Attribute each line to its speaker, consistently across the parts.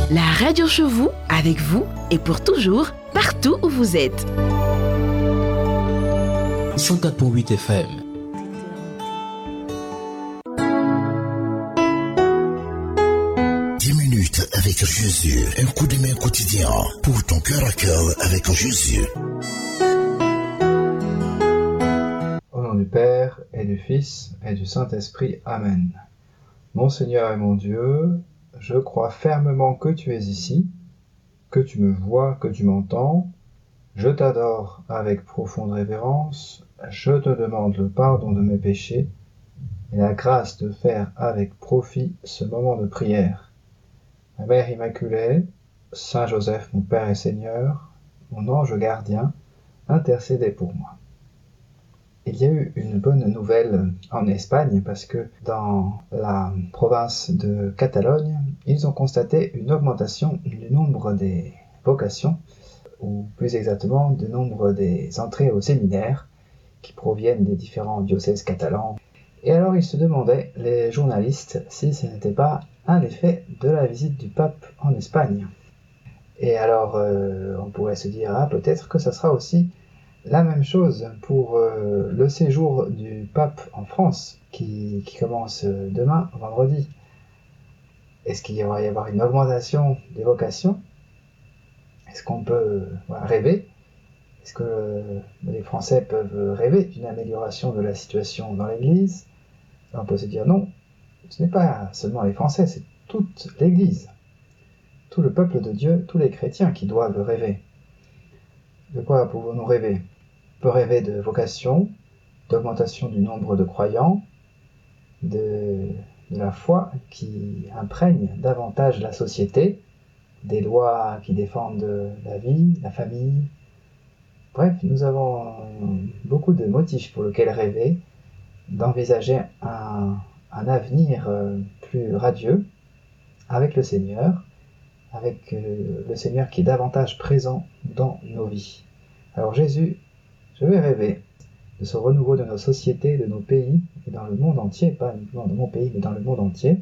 Speaker 1: La radio chez vous, avec vous et pour toujours, partout où vous êtes.
Speaker 2: 104.8 FM.
Speaker 3: Avec Jésus, un coup de main quotidien pour ton cœur à cœur avec Jésus.
Speaker 4: Au nom du Père et du Fils et du Saint-Esprit, Amen. Mon Seigneur et mon Dieu, je crois fermement que tu es ici, que tu me vois, que tu m'entends. Je t'adore avec profonde révérence. Je te demande le pardon de mes péchés et la grâce de faire avec profit ce moment de prière. Ma Mère Immaculée, Saint Joseph, mon Père et Seigneur, mon ange gardien, intercédez pour moi. Il y a eu une bonne nouvelle en Espagne parce que dans la province de Catalogne, ils ont constaté une augmentation du nombre des vocations, ou plus exactement du nombre des entrées au séminaire qui proviennent des différents diocèses catalans. Et alors ils se demandaient, les journalistes, si ce n'était pas un effet de la visite du pape en Espagne. Et alors on pourrait se dire, peut-être que ça sera aussi la même chose pour le séjour du pape en France, qui commence demain, vendredi. Est-ce qu'il va y avoir une augmentation des vocations ? Est-ce qu'on peut rêver ? Est-ce que les Français peuvent rêver d'une amélioration de la situation dans l'Église ? On peut se dire non, ce n'est pas seulement les Français, c'est toute l'Église, tout le peuple de Dieu, tous les chrétiens qui doivent rêver. De quoi pouvons-nous rêver ? On peut rêver de vocation, d'augmentation du nombre de croyants, de la foi qui imprègne davantage la société, des lois qui défendent la vie, la famille. Bref, nous avons beaucoup de motifs pour lesquels rêver, d'envisager un avenir plus radieux avec le Seigneur qui est davantage présent dans nos vies. Alors Jésus, je vais rêver de ce renouveau de nos sociétés, de nos pays, et dans le monde entier, pas uniquement dans mon pays, mais dans le monde entier.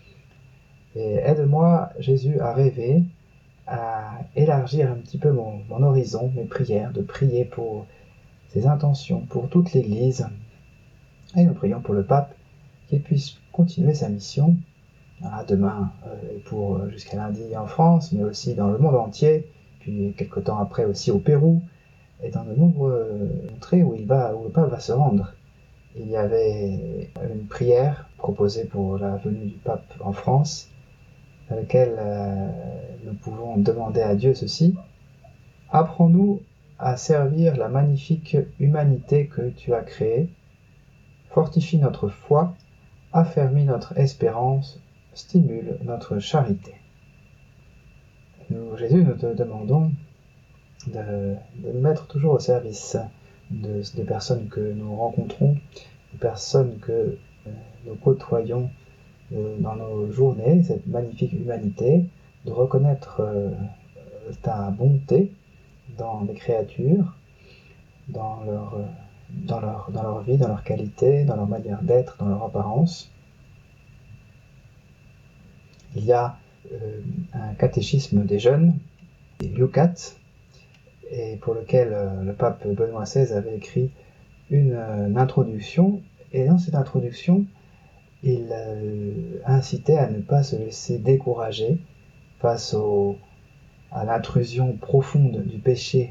Speaker 4: Et aide-moi, Jésus, à rêver, à élargir un petit peu mon horizon, mes prières, de prier pour ses intentions, pour toute l'Église. Et nous prions pour le pape, qu'il puisse continuer sa mission, demain et pour jusqu'à lundi en France, mais aussi dans le monde entier, puis quelque temps après aussi au Pérou, et dans de nombreuses contrées où le pape va se rendre. Il y avait une prière proposée pour la venue du pape en France, dans laquelle nous pouvons demander à Dieu ceci: apprends-nous à servir la magnifique humanité que tu as créée, fortifie notre foi, affermis notre espérance, stimule notre charité. Jésus, nous te demandons de nous mettre toujours au service des personnes que nous rencontrons, des personnes que nous côtoyons dans nos journées, cette magnifique humanité, de reconnaître ta bonté dans les créatures, dans leur vie, dans leur qualité, dans leur manière d'être, dans leur apparence. Il y a un catéchisme des jeunes, Yucat, et pour lequel le pape Benoît XVI avait écrit une introduction, et dans cette introduction, il incitait à ne pas se laisser décourager face à l'intrusion profonde du péché